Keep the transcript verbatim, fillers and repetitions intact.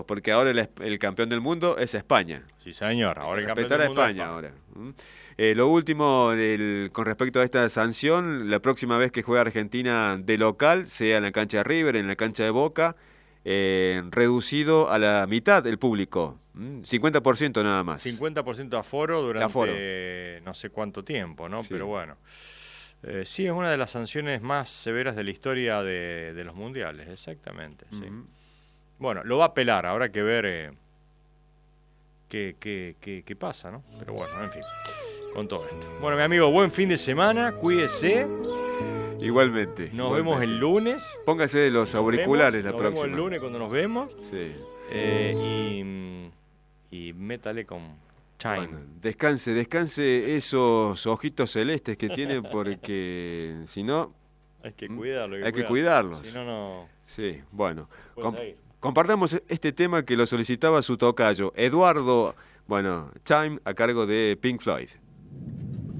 porque ahora el, el campeón del mundo es España. Sí, señor. Ahora el campeón Respetar del a mundo es España España. ahora. ¿Mm? Eh, lo último del- con respecto a esta sanción, la próxima vez que juegue Argentina de local, sea en la cancha de River, en la cancha de Boca, eh, reducido a la mitad el público, ¿Mm? cincuenta por ciento nada más. cincuenta por ciento de aforo durante aforo. no sé cuánto tiempo, ¿no? Sí. Pero bueno. Eh, sí, es una de las sanciones más severas de la historia de, de los mundiales, exactamente. Sí. Uh-huh. Bueno, lo va a apelar, habrá que ver eh, qué, qué, qué, qué pasa, ¿no? Pero bueno, en fin, con todo esto. Bueno, mi amigo, buen fin de semana, cuídese. Igualmente. Nos igualmente. vemos el lunes. Póngase los auriculares la nos próxima. Nos vemos el lunes cuando nos vemos. Sí. Eh, y, y métale con Time. Bueno, descanse, descanse esos ojitos celestes que tiene porque si no... Hay que cuidarlo. Hay que cuidarlos. Si no, no... Sí, bueno. Com Com compartamos este tema que lo solicitaba su tocayo, Eduardo, bueno, Time, a cargo de Pink Floyd.